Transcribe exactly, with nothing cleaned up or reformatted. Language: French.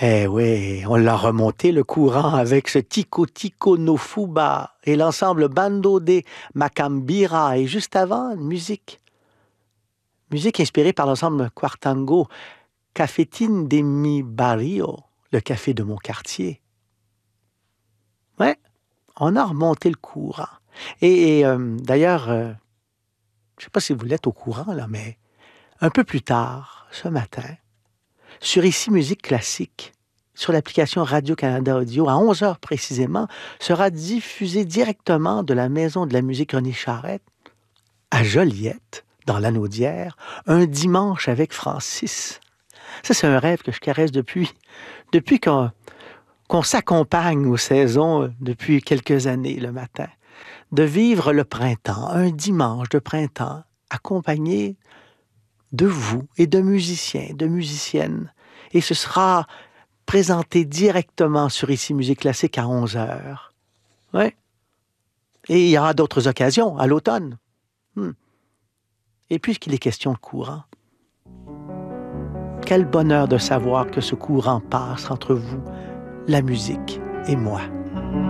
Eh oui, on l'a remonté le courant avec ce Tico Tico no Fuba et l'ensemble Bando de Macambira et juste avant, musique. Musique inspirée par l'ensemble Quartango, Cafetín de mi barrio, le café de mon quartier. Ouais, on a remonté le courant. Et, et, euh, d'ailleurs, euh, je ne sais pas si vous l'êtes au courant, là, mais un peu plus tard, ce matin, sur Ici Musique Classique, sur l'application Radio-Canada Audio, à onze heures précisément, sera diffusé directement de la Maison de la musique René Charrette à Joliette, dans l'Anaudière, un dimanche avec Francis. Ça, c'est un rêve que je caresse depuis, depuis qu'on, qu'on s'accompagne aux saisons depuis quelques années le matin. De vivre le printemps, un dimanche de printemps, accompagné de vous et de musiciens, de musiciennes. Et ce sera présenté directement sur Ici Musique Classique à onze heures. Oui. Et il y aura d'autres occasions à l'automne. Hmm. Et puisqu'il est question de courant, quel bonheur de savoir que ce courant passe entre vous, la musique et moi.